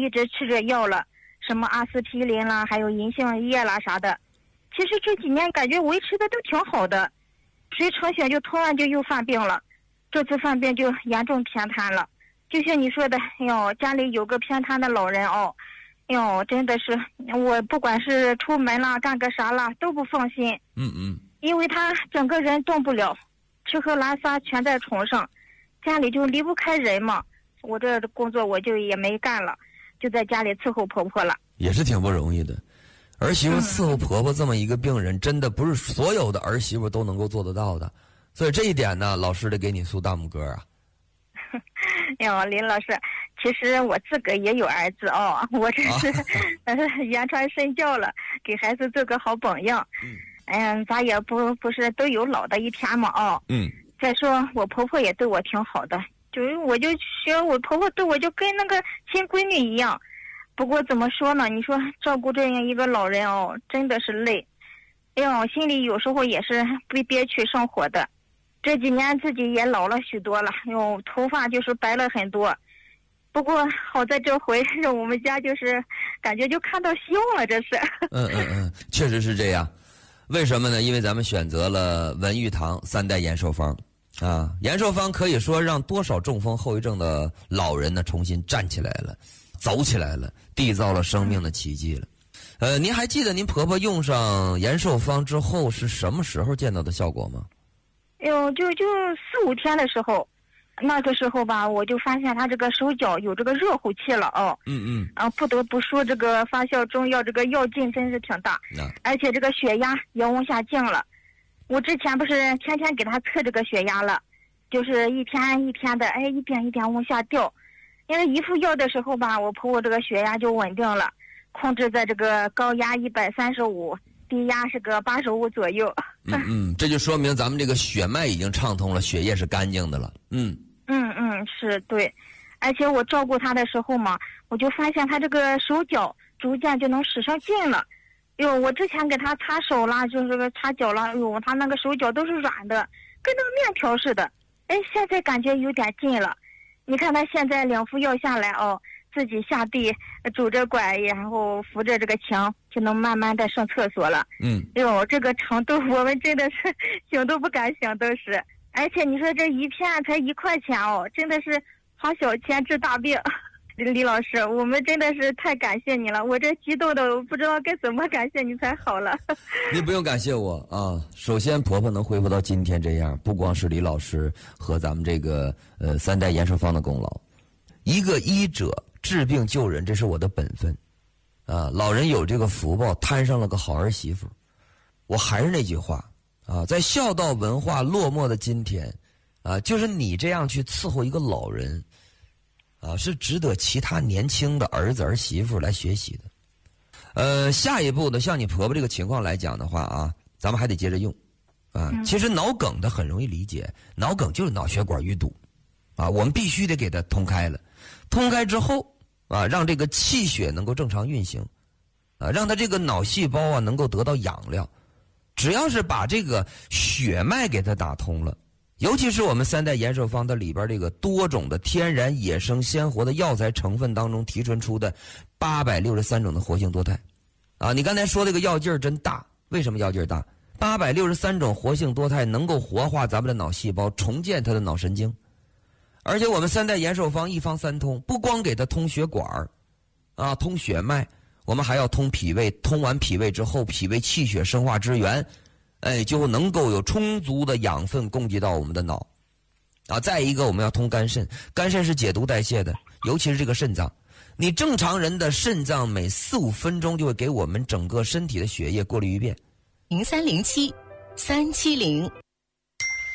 一直吃着药了，什么阿司匹林啦，还有银杏叶啦啥的。其实这几年感觉维持的都挺好的，谁成想就突然就又犯病了，这次犯病就严重偏瘫了。就像你说的，哎呦，家里有个偏瘫的老人哦，哎呦，真的是我不管是出门啦，干个啥啦都不放心。因为他整个人动不了，吃喝拉撒全在床上，家里就离不开人嘛。我这工作我就也没干了，就在家里伺候婆婆了。 也是挺不容易的，儿媳妇伺候婆婆这么一个病人，真的不是所有的儿媳妇都能够做得到的。所以这一点呢，老师得给你竖大拇哥啊。 哎呦，林老师，其实我自个也有儿子哦，我这是、言传身教了，给孩子做个好榜样。咱也不是都有老的一天嘛哦。再说我婆婆也对我挺好的，就是我就学我婆婆对我就跟那个亲闺女一样。不过怎么说呢？你说照顾这样一个老人哦，真的是累。哎呦，心里有时候也是被憋屈上火的。这几年自己也老了许多了，哟，头发就是白了很多。不过好在这回让我们家就是感觉就看到希望了，这是。 确实是这样。为什么呢？因为咱们选择了文玉堂3代延寿方啊，延寿方可以说让多少中风后遗症的老人呢重新站起来了，走起来了，缔造了生命的奇迹了。您还记得您婆婆用上延寿方之后是什么时候见到的效果吗？ 就4、5天的时候，那个时候吧，我就发现她这个手脚有这个热乎气了哦。不得不说这个发酵中药这个药劲真是挺大，而且这个血压也往下降了。我之前不是天天给她测这个血压了，就是一天一天的，一点一点往下掉。因为一服药的时候吧，我婆婆这个血压就稳定了，控制在这个高压135，低压是个85左右。 这就说明咱们这个血脉已经畅通了，血液是干净的了。 是对。而且我照顾她的时候嘛，我就发现她这个手脚逐渐就能使上劲了。我之前给她擦手啦，就是这个擦脚啦，她那个手脚都是软的，跟那个面条似的。现在感觉有点劲了。你看她现在2服药下来哦，自己下地拄着拐，然后扶着这个墙，就能慢慢的上厕所了。这个程度我们真的是想都不敢想，都是。而且你说这一片才1块钱哦，真的是花小钱治大病。李老师，我们真的是太感谢你了，我这激动的我不知道该怎么感谢你才好了。 你不用感谢我啊，首先婆婆能恢复到今天这样，不光是李老师和咱们这个3代延寿方的功劳。一个医者治病救人，这是我的本分啊！老人有这个福报，摊上了个好儿媳妇。我还是那句话啊，在孝道文化落寞的今天啊，就是你这样去伺候一个老人啊，是值得其他年轻的儿子儿媳妇来学习的。下一步呢，像你婆婆这个情况来讲的话啊，咱们还得接着用啊。其实脑梗的很容易理解，脑梗就是脑血管淤堵啊，我们必须得给它通开了。通开之后啊，让这个气血能够正常运行啊，让它这个脑细胞啊能够得到养料。只要是把这个血脉给它打通了，尤其是我们3代延寿方的里边这个多种的天然野生鲜活的药材成分当中提纯出的863种的活性多肽啊，你刚才说这个药劲儿真大，为什么药劲儿大？863种活性多肽能够活化咱们的脑细胞，重建它的脑神经。而且我们3代延寿方1方3通，不光给它通血管啊，通血脉，我们还要通脾胃。通完脾胃之后，脾胃气血生化之源，就能够有充足的养分供给到我们的脑啊。再一个，我们要通肝肾，肝肾是解毒代谢的，尤其是这个肾脏。你正常人的肾脏每4、5分钟就会给我们整个身体的血液过滤一遍。 0307 370